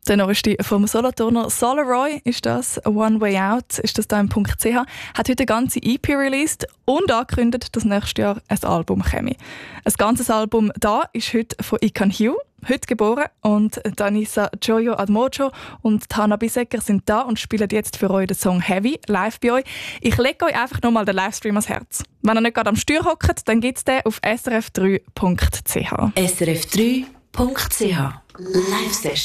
Der neueste vom Solothurner Solaroy ist das, «One Way Out» ist das da im .ch, hat heute eine ganze EP released und angekündigt, dass nächstes Jahr ein Album käme. Ein ganzes Album da ist heute von Ikan Hugh, heute geboren, und Danisa Joyo Admojo und Hannah Bisecker sind da und spielen jetzt für euch den Song «Heavy» live bei euch. Ich lege euch einfach nochmal den Livestream ans Herz. Wenn ihr nicht gerade am Steuer hockt, dann gibt es den auf srf3.ch. srf3.ch Live-Session.